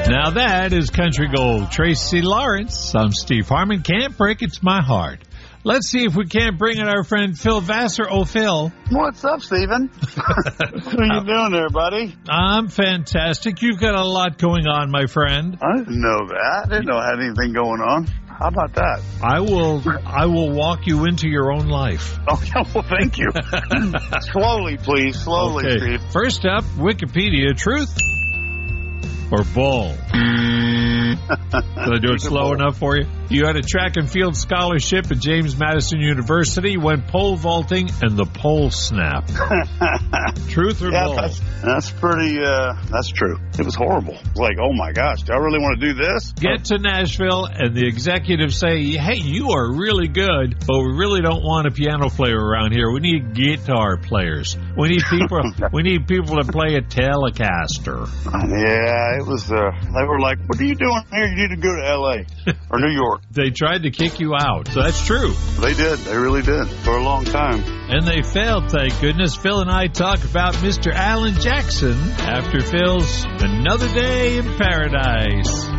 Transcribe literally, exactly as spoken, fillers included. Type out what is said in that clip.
Now that is Country Gold. Tracy Lawrence. I'm Steve Harmon. Can't break It's My Heart. Let's see if we can't bring in our friend Phil Vassar. Oh, Phil. What's up, Stephen? What are you doing there, buddy? I'm fantastic. You've got a lot going on, my friend. I didn't know that. I didn't know I had anything going on. How about that? I will I will walk you into your own life. Okay, well, thank you. Slowly, please. Slowly, Okay. Steve. First up, Wikipedia. Truth or bull? Did I do it slow enough for you? You had a track and field scholarship at James Madison University, went pole vaulting, and the pole snap. Truth or Yeah, bull? that's, that's pretty, uh, that's true. It was horrible. It was like, oh my gosh, do I really want to do this? Get to Nashville, and the executives say, hey, you are really good, but we really don't want a piano player around here. We need guitar players. We need people We need people to play a Telecaster. Yeah, it was, uh, they were like, what are you doing here? You need to go to L A or New York. They tried to kick you out. So that's true. They did. They really did for a long time. And they failed, thank goodness. Phil and I talk about Mister Alan Jackson after Phil's Another Day in Paradise.